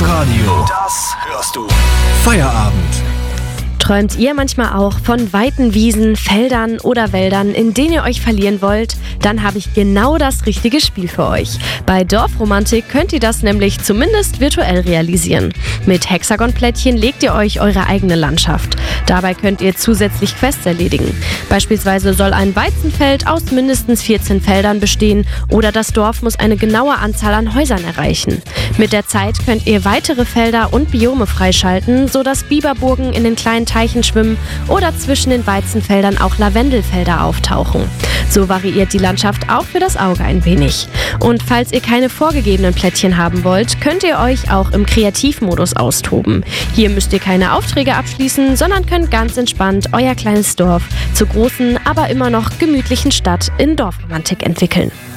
Das Radio. Das hörst du. Feierabend. Träumt ihr manchmal auch von weiten Wiesen, Feldern oder Wäldern, in denen ihr euch verlieren wollt? Dann habe ich genau das richtige Spiel für euch. Bei Dorfromantik könnt ihr das nämlich zumindest virtuell realisieren. Mit Hexagonplättchen legt ihr euch eure eigene Landschaft. Dabei könnt ihr zusätzlich Quests erledigen. Beispielsweise soll ein Weizenfeld aus mindestens 14 Feldern bestehen oder das Dorf muss eine genaue Anzahl an Häusern erreichen. Mit der Zeit könnt ihr weitere Felder und Biome freischalten, sodass Biberburgen in den kleinen Teichen schwimmen oder zwischen den Weizenfeldern auch Lavendelfelder auftauchen. So variiert die Landschaft auch für das Auge ein wenig. Und falls ihr keine vorgegebenen Plättchen haben wollt, könnt ihr euch auch im Kreativmodus austoben. Hier müsst ihr keine Aufträge abschließen, sondern könnt ganz entspannt euer kleines Dorf zur großen, aber immer noch gemütlichen Stadt in Dorfromantik entwickeln.